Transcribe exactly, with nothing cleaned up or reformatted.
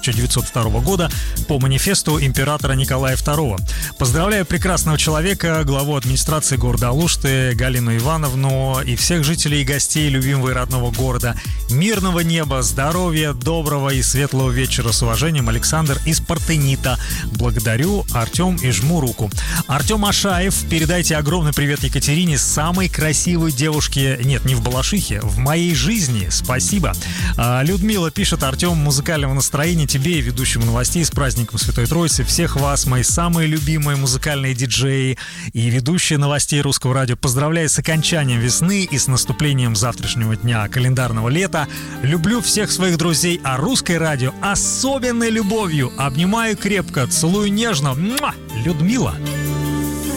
тысяча девятьсот второго года по манифесту императора Николая второго. Поздравляю прекрасного человека, главу администрации города Алушты Галину Ивановну и всех жителей и гостей любимого и родного города. Мирного неба, здоровья, доброго и светлого вечера. С уважением, Александр из Партенита. Благодарю, Артем, и жму руку. Артем Ашаев, передайте огромный привет Екатерине, самой красивой девушке, нет, не в Балашихе, в моей жизни. Спасибо. А, Людмила пишет: Артем, музыкального настроения тебе и ведущему новостей с праздником Святой Троицы. Всех вас, мои самые любимые музыкальные диджеи и ведущие новостей Русского радио. Поздравляю с окончанием весны и с наступлением завтрашнего дня календарного лета. Люблю всех своих друзей, а Русское радио особенной любовью. Обнимаю крепко, целую нежно. Муа! Людмила.